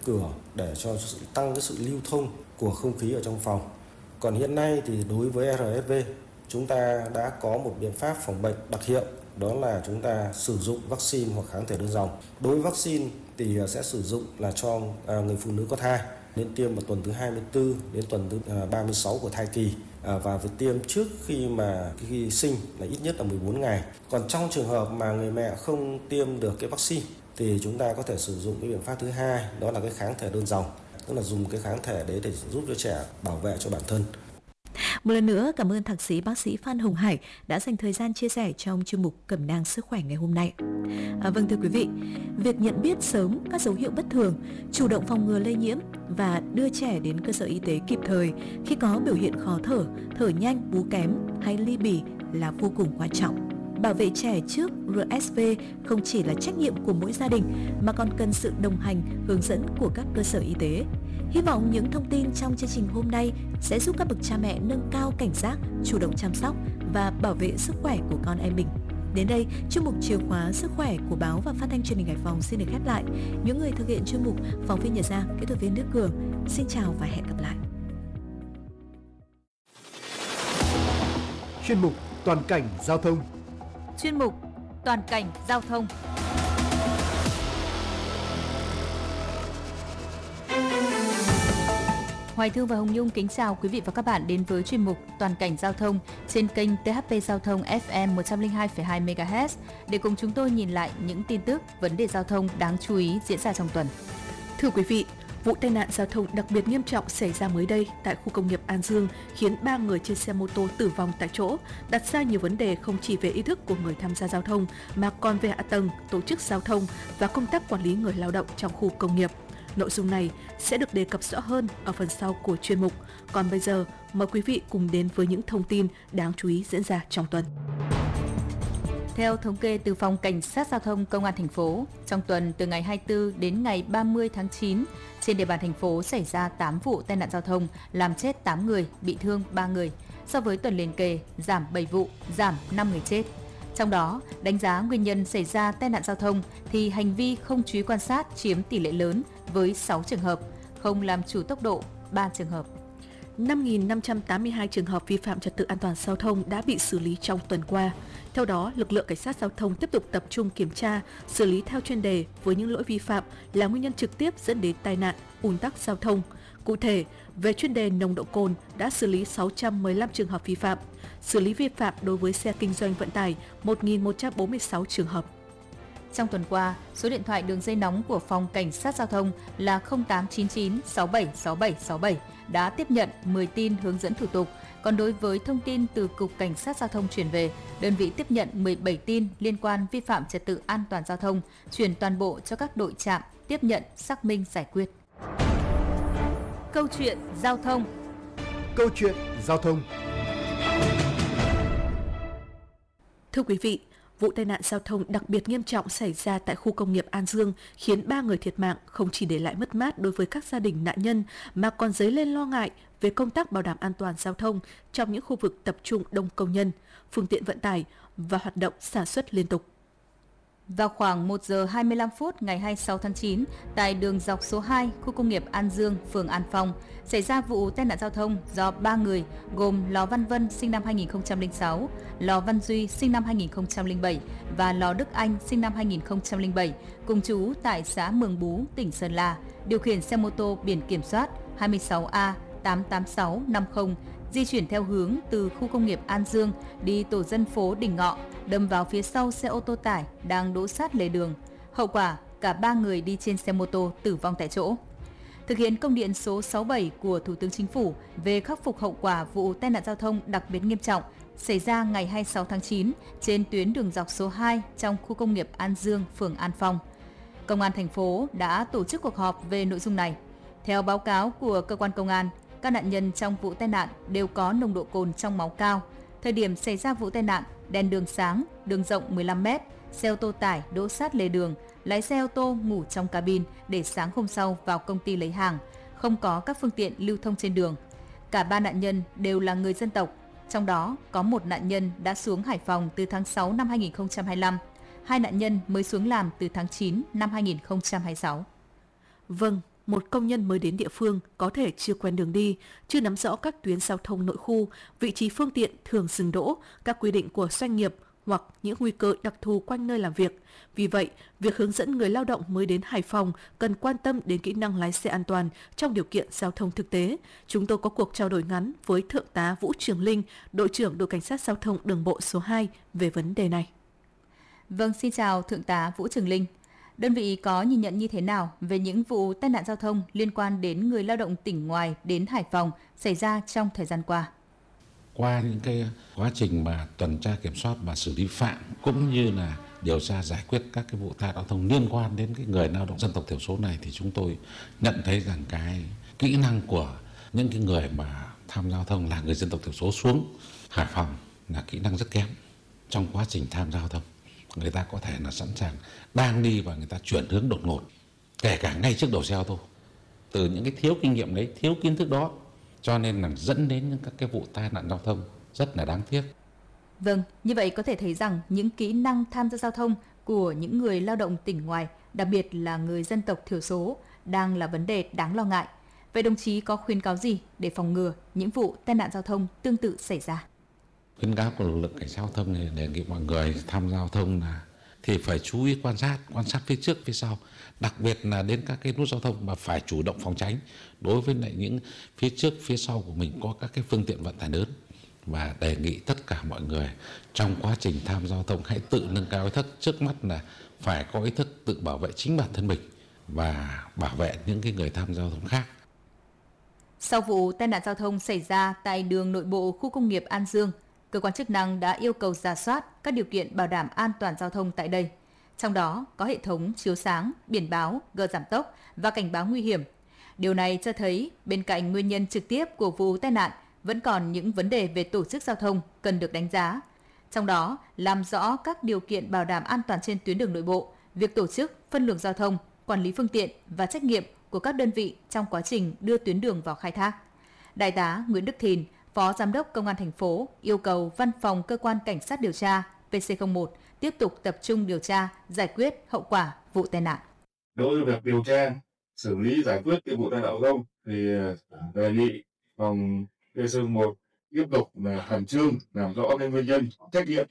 cửa để cho tăng cái sự lưu thông của không khí ở trong phòng. Còn hiện nay thì đối với RSV, chúng ta đã có một biện pháp phòng bệnh đặc hiệu, đó là chúng ta sử dụng vaccine hoặc kháng thể đơn dòng. Đối với vaccine thì sẽ sử dụng là cho người phụ nữ có thai, nên tiêm vào tuần thứ 24 đến tuần thứ 36 của thai kỳ, và phải tiêm trước khi sinh là ít nhất là 14 ngày. Còn trong trường hợp mà người mẹ không tiêm được cái vaccine thì chúng ta có thể sử dụng cái biện pháp thứ hai, đó là cái kháng thể đơn dòng, tức là dùng cái kháng thể đấy để giúp cho trẻ bảo vệ cho bản thân. Một lần nữa, cảm ơn thạc sĩ bác sĩ Phan Hồng Hải đã dành thời gian chia sẻ trong chuyên mục Cẩm nang sức khỏe ngày hôm nay. Vâng thưa quý vị, việc nhận biết sớm các dấu hiệu bất thường, chủ động phòng ngừa lây nhiễm và đưa trẻ đến cơ sở y tế kịp thời khi có biểu hiện khó thở, thở nhanh, bú kém hay ly bì là vô cùng quan trọng. Bảo vệ trẻ trước RSV không chỉ là trách nhiệm của mỗi gia đình mà còn cần sự đồng hành, hướng dẫn của các cơ sở y tế. Hy vọng những thông tin trong chương trình hôm nay sẽ giúp các bậc cha mẹ nâng cao cảnh giác, chủ động chăm sóc và bảo vệ sức khỏe của con em mình. Đến đây, chuyên mục Chìa khóa sức khỏe của báo và phát thanh truyền hình Hải Phòng xin được khép lại. Những người thực hiện chuyên mục, phóng viên Nhật Giang, kỹ thuật viên Đức Cường. Xin chào và hẹn gặp lại. Chuyên mục Toàn cảnh giao thông. Chuyên mục Toàn cảnh giao thông. Hoài Thương và Hồng Nhung kính chào quý vị và các bạn đến với chuyên mục Toàn cảnh giao thông trên kênh THP Giao thông FM 102,2 MHz để cùng chúng tôi nhìn lại những tin tức, vấn đề giao thông đáng chú ý diễn ra trong tuần. Thưa quý vị, vụ tai nạn giao thông đặc biệt nghiêm trọng xảy ra mới đây tại khu công nghiệp An Dương khiến 3 người trên xe mô tô tử vong tại chỗ, đặt ra nhiều vấn đề không chỉ về ý thức của người tham gia giao thông mà còn về hạ tầng, tổ chức giao thông và công tác quản lý người lao động trong khu công nghiệp. Nội dung này sẽ được đề cập rõ hơn ở phần sau của chuyên mục. Còn bây giờ, mời quý vị cùng đến với những thông tin đáng chú ý diễn ra trong tuần. Theo thống kê từ Phòng Cảnh sát Giao thông Công an thành phố, trong tuần từ ngày 24 đến ngày 30 tháng 9, trên địa bàn thành phố xảy ra 8 vụ tai nạn giao thông, làm chết 8 người, bị thương 3 người. So với tuần liền kề, giảm 7 vụ, giảm 5 người chết. Trong đó, đánh giá nguyên nhân xảy ra tai nạn giao thông thì hành vi không chú ý quan sát chiếm tỷ lệ lớn với 6 trường hợp, không làm chủ tốc độ 3 trường hợp. 5.582 trường hợp vi phạm trật tự an toàn giao thông đã bị xử lý trong tuần qua. Theo đó, lực lượng cảnh sát giao thông tiếp tục tập trung kiểm tra, xử lý theo chuyên đề với những lỗi vi phạm là nguyên nhân trực tiếp dẫn đến tai nạn, ùn tắc giao thông. Cụ thể, về chuyên đề nồng độ cồn đã xử lý 615 trường hợp vi phạm, xử lý vi phạm đối với xe kinh doanh vận tải 1.146 trường hợp. Trong tuần qua, số điện thoại đường dây nóng của Phòng Cảnh sát Giao thông là 0899 676767 đã tiếp nhận 10 tin hướng dẫn thủ tục. Còn đối với thông tin từ Cục Cảnh sát Giao thông chuyển về, đơn vị tiếp nhận 17 tin liên quan vi phạm trật tự an toàn giao thông, chuyển toàn bộ cho các đội trạm tiếp nhận, xác minh, giải quyết. Câu chuyện giao thông. Câu chuyện giao thông. Thưa quý vị, vụ tai nạn giao thông đặc biệt nghiêm trọng xảy ra tại khu công nghiệp An Dương khiến 3 người thiệt mạng, không chỉ để lại mất mát đối với các gia đình nạn nhân mà còn dấy lên lo ngại về công tác bảo đảm an toàn giao thông trong những khu vực tập trung đông công nhân, phương tiện vận tải và hoạt động sản xuất liên tục. Vào khoảng 1 giờ 25 phút ngày 26 tháng 9, tại đường dọc số 2, khu công nghiệp An Dương, phường An Phong, xảy ra vụ tai nạn giao thông do 3 người gồm Lò Văn Vân sinh năm 2006, Lò Văn Duy sinh năm 2007 và Lò Đức Anh sinh năm 2007, cùng trú tại xã Mường Bú, tỉnh Sơn La, điều khiển xe mô tô biển kiểm soát 26A88650, di chuyển theo hướng từ khu công nghiệp An Dương đi tổ dân phố Đình Ngọ, đâm vào phía sau xe ô tô tải đang đỗ sát lề đường. Hậu quả, cả 3 người đi trên xe mô tô tử vong tại chỗ. Thực hiện công điện số 67 của Thủ tướng Chính phủ về khắc phục hậu quả vụ tai nạn giao thông đặc biệt nghiêm trọng xảy ra ngày 26 tháng 9 trên tuyến đường dọc số 2 trong khu công nghiệp An Dương, phường An Phong. Công an thành phố đã tổ chức cuộc họp về nội dung này. Theo báo cáo của cơ quan công an, các nạn nhân trong vụ tai nạn đều có nồng độ cồn trong máu cao. Thời điểm xảy ra vụ tai nạn, đèn đường sáng, đường rộng 15 m, xe ô tô tải đỗ sát lề đường, lái xe ô tô ngủ trong cabin để sáng hôm sau vào công ty lấy hàng, không có các phương tiện lưu thông trên đường. Cả 3 nạn nhân đều là người dân tộc, trong đó có một nạn nhân đã xuống Hải Phòng từ tháng 6 năm 2025, 2 nạn nhân mới xuống làm từ tháng 9 năm 2026. Vâng, một công nhân mới đến địa phương có thể chưa quen đường đi, chưa nắm rõ các tuyến giao thông nội khu, vị trí phương tiện thường dừng đỗ, các quy định của doanh nghiệp hoặc những nguy cơ đặc thù quanh nơi làm việc. Vì vậy, việc hướng dẫn người lao động mới đến Hải Phòng cần quan tâm đến kỹ năng lái xe an toàn trong điều kiện giao thông thực tế. Chúng tôi có cuộc trao đổi ngắn với Thượng tá Vũ Trường Linh, đội trưởng đội cảnh sát giao thông đường bộ số 2 về vấn đề này. Vâng, xin chào Thượng tá Vũ Trường Linh. Đơn vị có nhìn nhận như thế nào về những vụ tai nạn giao thông liên quan đến người lao động tỉnh ngoài đến Hải Phòng xảy ra trong thời gian qua? Qua những cái quá trình mà tuần tra kiểm soát và xử lý phạm cũng như là điều tra giải quyết các cái vụ tai nạn giao thông liên quan đến cái người lao động dân tộc thiểu số này, thì chúng tôi nhận thấy rằng cái kỹ năng của những cái người mà tham gia giao thông là người dân tộc thiểu số xuống Hải Phòng là kỹ năng rất kém. Trong quá trình tham gia giao thông, người ta có thể là sẵn sàng đang đi và người ta chuyển hướng đột ngột, kể cả ngay trước đầu xe ô tô. Từ những cái thiếu kinh nghiệm đấy, thiếu kiến thức đó, cho nên là dẫn đến những các cái vụ tai nạn giao thông rất là đáng tiếc. Vâng, như vậy có thể thấy rằng những kỹ năng tham gia giao thông của những người lao động tỉnh ngoài, đặc biệt là người dân tộc thiểu số, đang là vấn đề đáng lo ngại. Vậy đồng chí có khuyến cáo gì để phòng ngừa những vụ tai nạn giao thông tương tự xảy ra? Khuyến cáo của lực lượng cảnh sát giao thông này đề nghị mọi người tham gia giao thông là thì phải chú ý quan sát phía trước phía sau, đặc biệt là đến các cái nút giao thông mà phải chủ động phòng tránh đối với lại những phía trước phía sau của mình có các cái phương tiện vận tải lớn. Và đề nghị tất cả mọi người trong quá trình tham gia giao thông hãy tự nâng cao ý thức, trước mắt là phải có ý thức tự bảo vệ chính bản thân mình và bảo vệ những cái người tham gia giao thông khác. Sau vụ tai nạn giao thông xảy ra tại đường nội bộ khu công nghiệp An Dương, cơ quan chức năng đã yêu cầu rà soát các điều kiện bảo đảm an toàn giao thông tại đây. Trong đó có hệ thống chiếu sáng, biển báo, gờ giảm tốc và cảnh báo nguy hiểm. Điều này cho thấy bên cạnh nguyên nhân trực tiếp của vụ tai nạn vẫn còn những vấn đề về tổ chức giao thông cần được đánh giá. Trong đó, làm rõ các điều kiện bảo đảm an toàn trên tuyến đường nội bộ, việc tổ chức, phân luồng giao thông, quản lý phương tiện và trách nhiệm của các đơn vị trong quá trình đưa tuyến đường vào khai thác. Đại tá Nguyễn Đức Thìn, Phó Giám đốc Công an thành phố yêu cầu Văn phòng Cơ quan Cảnh sát điều tra PC01 tiếp tục tập trung điều tra, giải quyết hậu quả vụ tai nạn. Đối với việc điều tra, xử lý, giải quyết cái vụ tai nạn giao thông thì đề nghị phòng PC01 tiếp tục là khẩn trương làm rõ cái nguyên nhân, trách nhiệm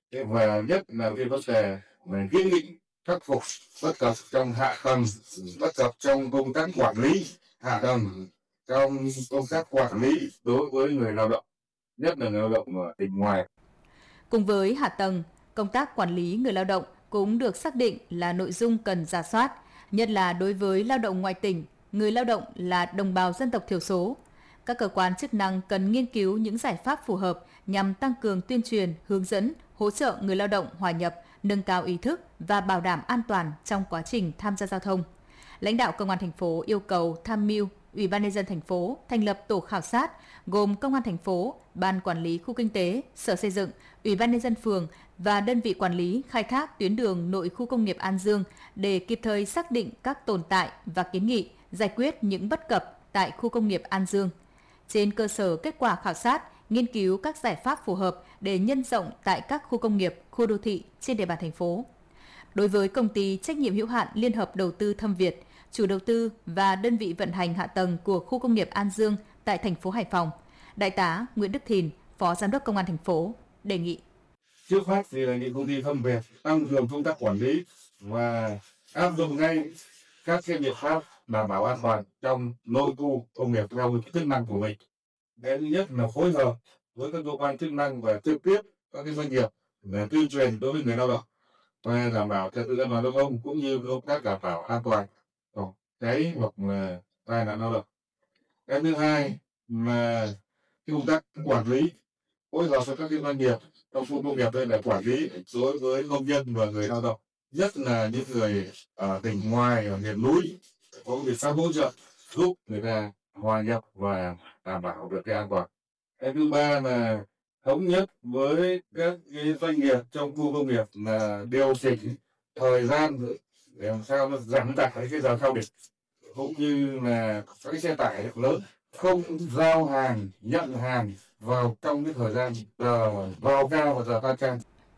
và nhất là cái vấn đề về kiến nghị khắc phục bất cập trong hạ tầng, bất cập trong công tác quản lý hạ tầng, trong công tác quản lý đối với người lao động, nhất là người lao động ở tỉnh ngoài. Cùng với hạ tầng, công tác quản lý người lao động cũng được xác định là nội dung cần rà soát, nhất là đối với lao động ngoài tỉnh, người lao động là đồng bào dân tộc thiểu số. Các cơ quan chức năng cần nghiên cứu những giải pháp phù hợp nhằm tăng cường tuyên truyền, hướng dẫn, hỗ trợ người lao động hòa nhập, nâng cao ý thức và bảo đảm an toàn trong quá trình tham gia giao thông. Lãnh đạo Công an thành phố yêu cầu tham mưu Ủy ban nhân dân thành phố thành lập tổ khảo sát gồm Công an thành phố, Ban quản lý khu kinh tế, Sở Xây dựng, Ủy ban nhân dân phường và đơn vị quản lý khai thác tuyến đường nội khu công nghiệp An Dương để kịp thời xác định các tồn tại và kiến nghị, giải quyết những bất cập tại khu công nghiệp An Dương. Trên cơ sở kết quả khảo sát, nghiên cứu các giải pháp phù hợp để nhân rộng tại các khu công nghiệp, khu đô thị trên địa bàn thành phố. Đối với công ty trách nhiệm hữu hạn Liên hợp đầu tư Thâm Việt, chủ đầu tư và đơn vị vận hành hạ tầng của khu công nghiệp An Dương tại thành phố Hải Phòng, Đại tá Nguyễn Đức Thìn, Phó Giám đốc Công an thành phố đề nghị. Trước mắt thì đề nghị công ty Thâm Việt tăng cường công tác quản lý và áp dụng ngay các cái biện pháp đảm bảo an toàn trong nội khu công nghiệp theo chức năng của mình. Cái thứ nhất là phối hợp với các cơ quan chức năng và trực tiếp các cái doanh nghiệp để tuyên truyền đối với người lao động và đảm bảo trật tự an toàn giao thông cũng như công tác đảm bảo an toàn cháy hoặc là tai nạn lao động. Cái thứ hai là công tác quản lý, phối hợp với các cái doanh nghiệp trong khu công nghiệp đây là quản lý đối với công nhân và người lao động, nhất là những người ở tỉnh ngoài, ở miền núi, có biện pháp hỗ trợ giúp người ta hòa nhập và đảm bảo được cái an toàn. Cái thứ ba là thống nhất với các cái doanh nghiệp trong khu công nghiệp là điều chỉnh thời gian để làm sao nó giảm tải cái giờ cao điểm, cũng như là các cái xe tải lớn không giao hàng, nhận hàng vào trong cái thời gian giờ vào cao và giờ tan ca.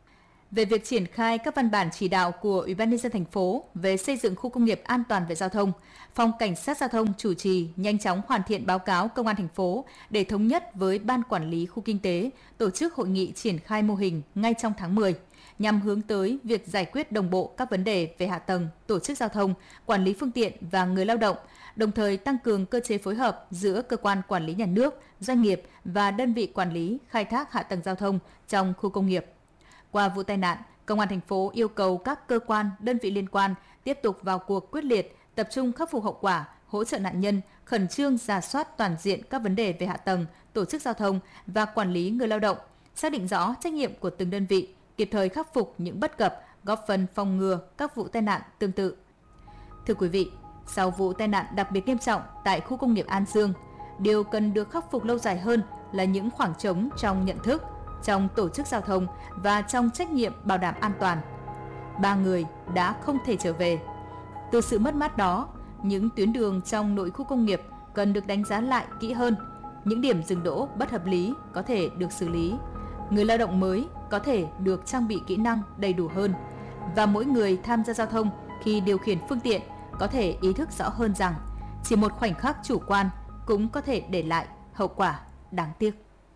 về việc triển khai các văn bản chỉ đạo của Ủy ban nhân dân thành phố về xây dựng khu công nghiệp an toàn về giao thông, Phòng Cảnh sát Giao thông chủ trì nhanh chóng hoàn thiện báo cáo Công an thành phố để thống nhất với Ban Quản lý Khu Kinh tế tổ chức hội nghị triển khai mô hình ngay trong tháng 10, nhằm hướng tới việc giải quyết đồng bộ các vấn đề về hạ tầng, tổ chức giao thông, quản lý phương tiện và người lao động, đồng thời tăng cường cơ chế phối hợp giữa cơ quan quản lý nhà nước, doanh nghiệp và đơn vị quản lý khai thác hạ tầng giao thông trong khu công nghiệp. Qua vụ tai nạn, Công an thành phố yêu cầu các cơ quan, đơn vị liên quan tiếp tục vào cuộc quyết liệt, tập trung khắc phục hậu quả, hỗ trợ nạn nhân, khẩn trương rà soát toàn diện các vấn đề về hạ tầng, tổ chức giao thông và quản lý người lao động, xác định rõ trách nhiệm của từng đơn vị, kịp thời khắc phục những bất cập, góp phần phòng ngừa các vụ tai nạn tương tự. Thưa quý vị, sau vụ tai nạn đặc biệt nghiêm trọng tại khu công nghiệp An Dương, điều cần được khắc phục lâu dài hơn là những khoảng trống trong nhận thức, trong tổ chức giao thông và trong trách nhiệm bảo đảm an toàn. 3 người đã không thể trở về. Từ sự mất mát đó, những tuyến đường trong nội khu công nghiệp cần được đánh giá lại kỹ hơn. Những điểm dừng đỗ bất hợp lý có thể được xử lý. Người lao động mới có thể được trang bị kỹ năng đầy đủ hơn. Và mỗi người tham gia giao thông khi điều khiển phương tiện có thể ý thức rõ hơn rằng chỉ một khoảnh khắc chủ quan cũng có thể để lại hậu quả đáng tiếc.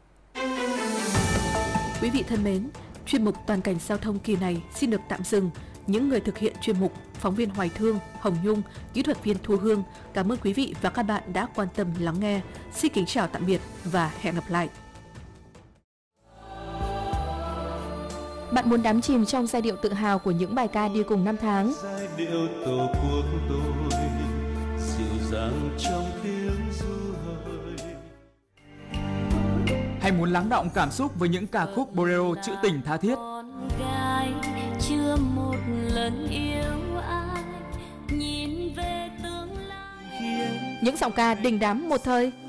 Quý vị thân mến, chuyên mục Toàn cảnh giao thông kỳ này xin được tạm dừng. Những người thực hiện chuyên mục, phóng viên Hoài Thương, Hồng Nhung, kỹ thuật viên Thu Hương, cảm ơn quý vị và các bạn đã quan tâm lắng nghe. Xin kính chào tạm biệt và hẹn gặp lại. Bạn muốn đắm chìm trong giai điệu tự hào của những bài ca đi cùng năm tháng. Giai điệu tổ quốc tôi, dịu dàng trong tiếng ru hời. Hay muốn lắng đọng cảm xúc với những ca khúc bolero trữ tình tha thiết? Gái chưa một lần yêu ai, nhìn về tương lai. Những giọng ca đình đám một thời